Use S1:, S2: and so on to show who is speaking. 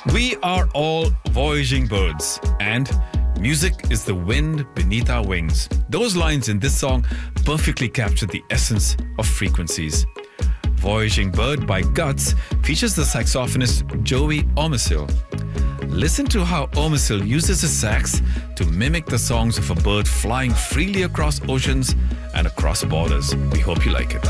S1: We are all voyaging birds, and music is the wind beneath our wings. Those lines in this song perfectly capture the essence of frequencies. Voyaging Bird by Guts features the saxophonist Joey Omisil. Listen to how Omisil uses his sax to mimic the songs of a bird flying freely across oceans and across borders. We hope you like it.